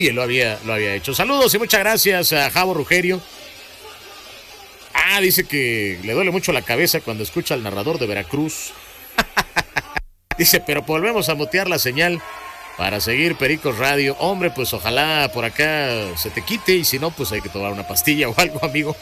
y lo había hecho. Saludos y muchas gracias a Javo Rugerio. Dice que le duele mucho la cabeza cuando escucha al narrador de Veracruz. Dice, pero volvemos a mutear la señal para seguir Pericos Radio. Hombre, pues ojalá por acá se te quite, y si no, pues hay que tomar una pastilla o algo, amigo.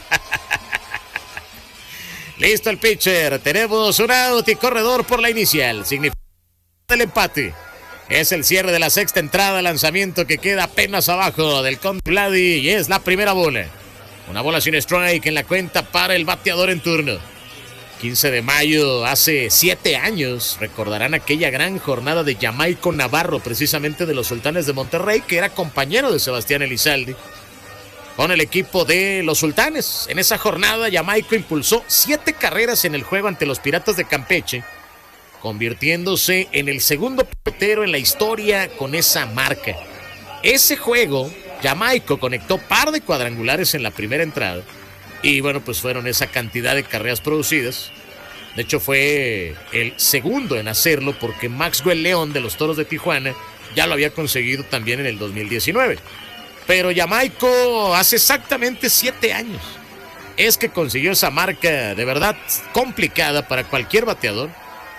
Listo el pitcher. Tenemos un out y corredor por la inicial. Significa el empate. Es el cierre de la sexta entrada. Lanzamiento que queda apenas abajo del contra Vladi. Y es la primera bola. Una bola sin strike en la cuenta para el bateador en turno. 15 de mayo, hace 7 años, recordarán aquella gran jornada de Jamaico Navarro, precisamente de los Sultanes de Monterrey, que era compañero de Sebastián Elizalde con el equipo de los Sultanes. En esa jornada, Jamaico impulsó 7 carreras en el juego ante los Piratas de Campeche, convirtiéndose en el segundo pelotero en la historia con esa marca. Ese juego, Jamaico conectó par de cuadrangulares en la primera entrada, y bueno, pues fueron esa cantidad de carreras producidas. De hecho, fue el segundo en hacerlo, porque Maxwell León de los Toros de Tijuana ya lo había conseguido también en el 2019. Pero Jamaico hace exactamente 7 años es que consiguió esa marca de verdad complicada para cualquier bateador.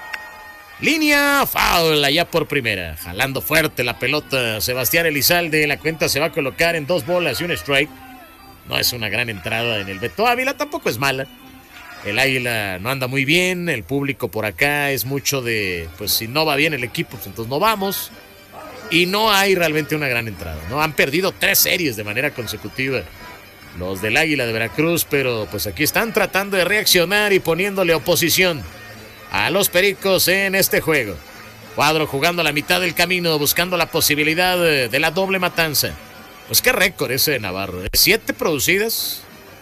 Línea foul allá por primera, jalando fuerte la pelota Sebastián Elizalde. La cuenta se va a colocar en 2 bolas y un strike. No es una gran entrada en el Beto Ávila, tampoco es mala. El Águila no anda muy bien, el público por acá es mucho de, pues si no va bien el equipo, pues entonces no vamos. Y no hay realmente una gran entrada, ¿no? Han perdido 3 series de manera consecutiva los del Águila de Veracruz, pero pues aquí están tratando de reaccionar y poniéndole oposición a los Pericos en este juego. Cuadro jugando a la mitad del camino, buscando la posibilidad de la doble matanza. Pues qué récord ese de Navarro, 7 producidas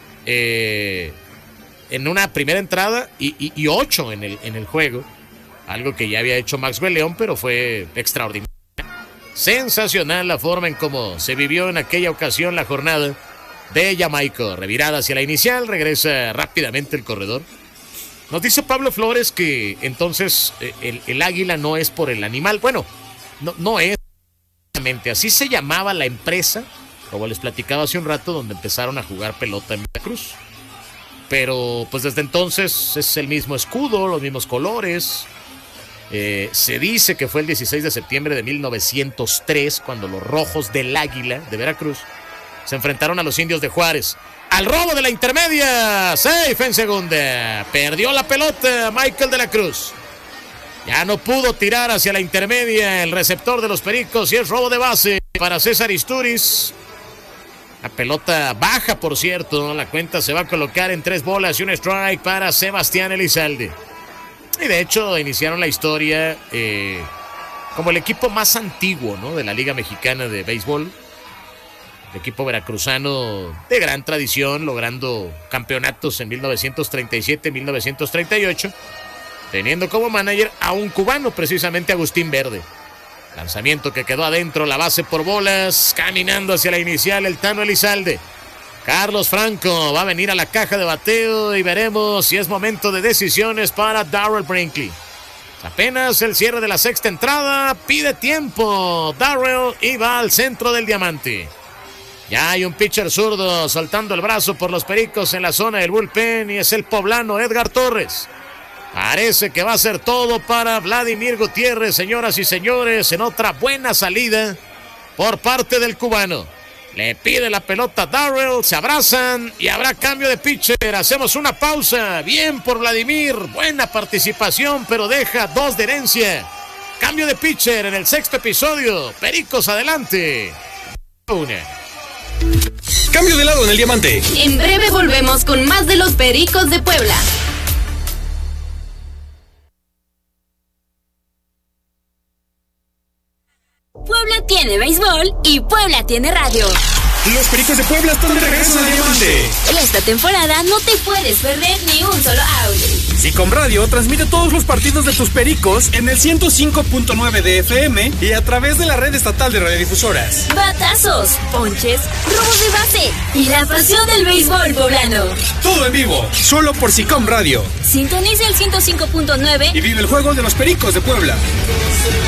en una primera entrada y 8 en el juego. Algo que ya había hecho Maxwell León, pero fue extraordinario. Sensacional la forma en cómo se vivió en aquella ocasión la jornada de Jamaico. Revirada hacia la inicial, regresa rápidamente el corredor. Nos dice Pablo Flores que entonces el águila no es por el animal. Bueno, no es. Así se llamaba la empresa, como les platicaba hace un rato, donde empezaron a jugar pelota en Veracruz. Pero pues desde entonces es el mismo escudo, los mismos colores. Se dice que fue el 16 de septiembre de 1903 cuando los Rojos del Águila de Veracruz se enfrentaron a los Indios de Juárez. Al robo de la intermedia, safe en segunda. Perdió la pelota Michael de la Cruz. Ya no pudo tirar hacia la intermedia el receptor de los Pericos y es robo de base para César Isturiz. La pelota baja, por cierto. La cuenta se va a colocar en 3 bolas y un strike para Sebastián Elizalde. Y de hecho iniciaron la historia como el equipo más antiguo, ¿no?, de la Liga Mexicana de Béisbol. El equipo veracruzano de gran tradición, logrando campeonatos en 1937 y 1938. Teniendo como manager a un cubano, precisamente Agustín Verde. Lanzamiento que quedó adentro, la base por bolas, caminando hacia la inicial el Tano Elizalde. Carlos Franco va a venir a la caja de bateo y veremos si es momento de decisiones para Darrell Brinkley. Apenas el cierre de la sexta entrada, pide tiempo Darrell y va al centro del diamante. Ya hay un pitcher zurdo soltando el brazo por los Pericos en la zona del bullpen y es el poblano Edgar Torres. Parece que va a ser todo para Vladimir Gutiérrez, señoras y señores, en otra buena salida por parte del cubano. Le pide la pelota a Darrell, se abrazan y habrá cambio de pitcher. Hacemos una pausa. Bien por Vladimir, buena participación, pero deja 2 de herencia. Cambio de pitcher en el 6º episodio. Pericos adelante. 1. Cambio de lado en el diamante. En breve volvemos con más de los Pericos de Puebla. Puebla tiene béisbol y Puebla tiene radio. Los Pericos de Puebla están de regreso en el diamante. Esta temporada no te puedes perder ni un solo out. SICOM Radio transmite todos los partidos de tus Pericos en el 105.9 de FM y a través de la red estatal de radiodifusoras. Batazos, ponches, robos de base y la pasión del béisbol poblano. Todo en vivo, solo por SICOM Radio. Sintoniza el 105.9 y vive el juego de los Pericos de Puebla.